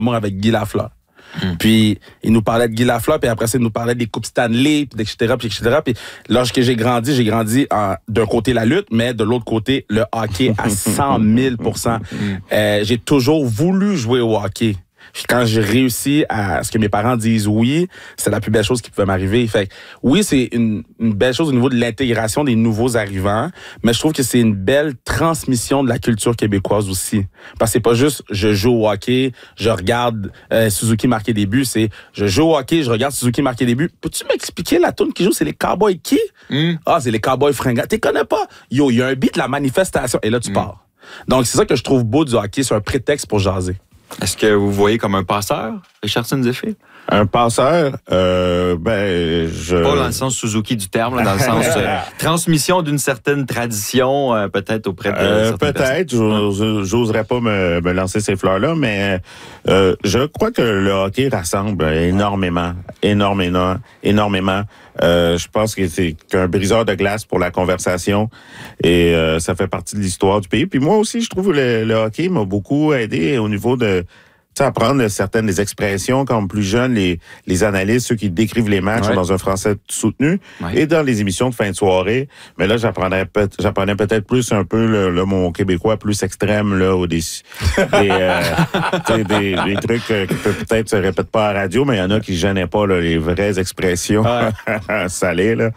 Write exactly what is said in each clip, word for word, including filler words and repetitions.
humour avec Guy Lafleur. Mm. Puis, il nous parlait de Guy Lafleur, puis après ça, il nous parlait des coupes Stanley, puis et cetera, puis et cetera. Puis, lorsque j'ai grandi, j'ai grandi en, d'un côté la lutte, mais de l'autre côté, le hockey à cent mille pour cent. euh, j'ai toujours voulu jouer au hockey. Puis quand j'ai réussi à ce que mes parents disent oui, c'est la plus belle chose qui pouvait m'arriver. Fait que, oui, c'est une, une belle chose au niveau de l'intégration des nouveaux arrivants, mais je trouve que c'est une belle transmission de la culture québécoise aussi. Parce que c'est pas juste je joue au hockey, je regarde euh, Suzuki marquer des buts, c'est je joue au hockey, je regarde Suzuki marquer des buts. Peux-tu m'expliquer la toune qui joue? C'est les Cowboys qui? Mm. Ah, c'est les Cowboys fringants. T'es connais pas? Yo, il y a un beat, la manifestation. Et là, tu mm. pars. Donc, c'est ça que je trouve beau du hockey, c'est un prétexte pour jaser. Est-ce que vous voyez comme un passeur, Richardson Zephyr? Un passeur, euh, ben, je... Pas dans le sens Suzuki du terme, là, dans le sens euh, transmission d'une certaine tradition, euh, peut-être auprès de euh, Peut-être, j'ose, j'oserais pas me, me lancer ces fleurs-là, mais euh, je crois que le hockey rassemble énormément, énormément, énormément. Euh, je pense que c'est qu'un briseur de glace pour la conversation et euh, ça fait partie de l'histoire du pays. Puis moi aussi, je trouve que le, le hockey m'a beaucoup aidé au niveau de apprendre certaines des expressions comme plus jeunes, les, les analystes, ceux qui décrivent les matchs ouais. dans un français soutenu ouais. et dans les émissions de fin de soirée. Mais là, j'apprenais, peut, j'apprenais peut-être plus un peu le, le mon québécois plus extrême, là, ou des, des, euh, des, des trucs qui peut-être se répètent pas à la radio, mais il y en a qui gênaient pas là, les vraies expressions ouais. salées. Là.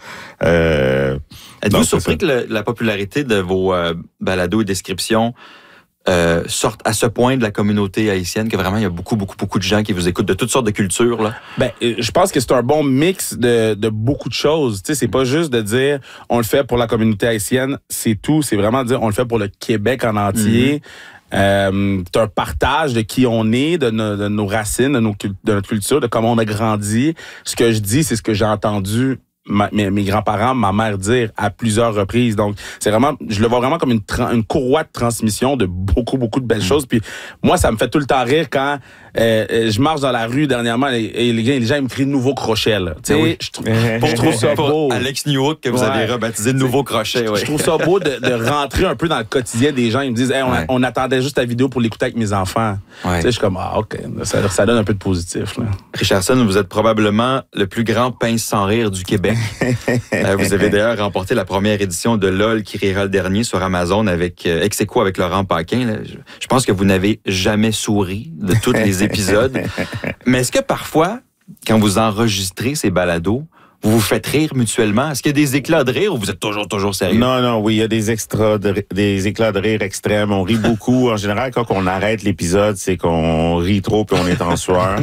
Euh, Êtes-vous donc, surpris que le, la popularité de vos euh, balados et descriptions Euh, sortent à ce point de la communauté haïtienne que vraiment il y a beaucoup, beaucoup, beaucoup de gens qui vous écoutent de toutes sortes de cultures, là? Ben, je pense que c'est un bon mix de, de beaucoup de choses. Tu sais, c'est pas juste de dire on le fait pour la communauté haïtienne, c'est tout. C'est vraiment de dire on le fait pour le Québec en entier. Mm-hmm. Euh, c'est un partage de qui on est, de, no, de nos racines, de, nos, de notre culture, de comment on a grandi. Ce que je dis, c'est ce que j'ai entendu Ma, mes, mes grands-parents, ma mère dire à plusieurs reprises. Donc, c'est vraiment, je le vois vraiment comme une, tra- une courroie de transmission de beaucoup, beaucoup de belles mmh. choses. Puis moi, ça me fait tout le temps rire quand euh, je marche dans la rue dernièrement et, et les, les gens ils me crient nouveau crochet. Là. Tu sais, oui. je, trou- je trouve ça beau. Alex Newhook que vous ouais. avez rebaptisé nouveau crochet. Ouais. Je trouve ça beau de, de rentrer un peu dans le quotidien des gens. Ils me disent, hey, on, ouais. on attendait juste ta vidéo pour l'écouter avec mes enfants. Ouais. Tu sais, je suis comme, ah, OK, ça, ça donne un peu de positif. Là. Richardson, vous êtes probablement le plus grand pince sans rire du Québec. euh, vous avez d'ailleurs remporté la première édition de LOL qui rira le dernier sur Amazon avec euh, ex aequo avec Laurent Paquin. Là. Je, je pense que vous n'avez jamais souri de tous les épisodes. Mais est-ce que parfois, quand vous enregistrez ces balados, vous vous faites rire mutuellement? Est-ce qu'il y a des éclats de rire ou vous êtes toujours, toujours sérieux? Non, non, oui, il y a des extras de, des éclats de rire extrêmes. On rit beaucoup. En général, quand on arrête l'épisode, c'est qu'on rit trop puis on est en sueur.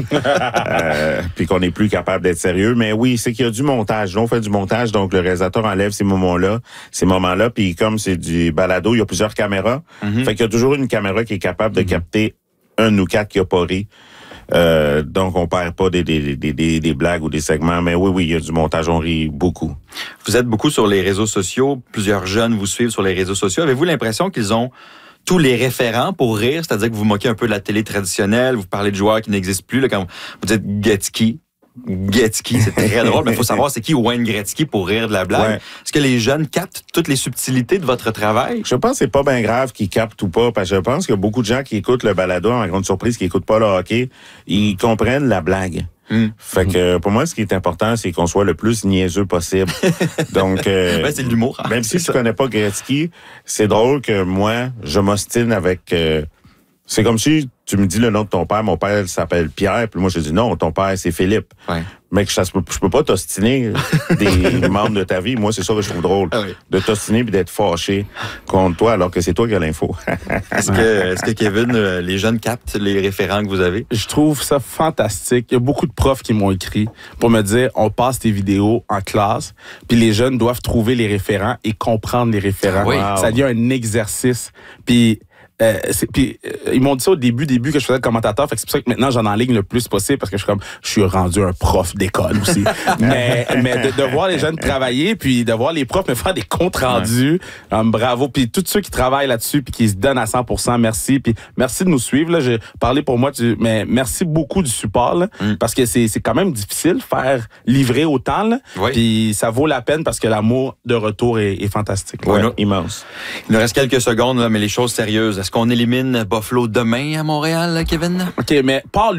euh, puis qu'on n'est plus capable d'être sérieux. Mais oui, c'est qu'il y a du montage. Là, on fait du montage, donc le réalisateur enlève ces moments-là, ces moments-là. Puis comme c'est du balado, il y a plusieurs caméras. Mm-hmm. Fait qu'il y a toujours une caméra qui est capable de mm-hmm. capter un ou quatre qui a pas ri. Euh, donc, on perd pas des, des, des, des, des blagues ou des segments. Mais oui, oui, il y a du montage, on rit beaucoup. Vous êtes beaucoup sur les réseaux sociaux. Plusieurs jeunes vous suivent sur les réseaux sociaux. Avez-vous l'impression qu'ils ont tous les référents pour rire? C'est-à-dire que vous moquez un peu de la télé traditionnelle, vous parlez de joueurs qui n'existent plus. Là, quand vous dites Gretzky, Gretzky, c'est très drôle, mais il faut savoir c'est qui Wayne Gretzky pour rire de la blague. Ouais. Est-ce que les jeunes captent toutes les subtilités de votre travail? Je pense que c'est pas bien grave qu'ils captent ou pas, parce que je pense qu'il y a beaucoup de gens qui écoutent le balado, en grande surprise, qui écoutent pas le hockey, ils comprennent la blague. Mm. Fait que pour moi, ce qui est important, c'est qu'on soit le plus niaiseux possible. Donc, euh, ben, c'est de l'humour. Hein? Même si tu connais pas Gretzky, c'est drôle que moi, je m'ostine avec... Euh, c'est comme si tu me dis le nom de ton père, mon père s'appelle Pierre, puis moi je dis non, ton père c'est Philippe. Ouais. Mec, je, je peux pas t'ostiner des membres de ta vie. Moi, c'est ça que je trouve drôle. Ah oui. De t'ostiner puis d'être fâché contre toi alors que c'est toi qui as l'info. Est-ce que, est-ce que Kevin, les jeunes captent les référents que vous avez? Je trouve ça fantastique. Il y a beaucoup de profs qui m'ont écrit pour me dire on passe tes vidéos en classe, puis les jeunes doivent trouver les référents et comprendre les référents. Oui. Wow. Ça devient un exercice. Puis Euh, c'est, puis euh, ils m'ont dit ça au début, début que je faisais le commentateur, fait que c'est pour ça que maintenant j'en enligne le plus possible parce que je suis comme, je suis rendu un prof d'école aussi. mais mais de, de voir les jeunes travailler, puis de voir les profs me faire des comptes rendus, ouais. um, bravo. Puis tous ceux qui travaillent là-dessus, puis qui se donnent à cent pour cent, merci. Puis merci de nous suivre. Là, j'ai parlé pour moi, tu, mais merci beaucoup du support là, mm. parce que c'est c'est quand même difficile faire livrer autant là. Oui. Puis ça vaut la peine parce que l'amour de retour est, est fantastique. Ouais, ouais. Immense. Il nous reste quelques secondes là, mais les choses sérieuses. Est-ce qu'on élimine Buffalo demain à Montréal, Kevin? OK, mais parle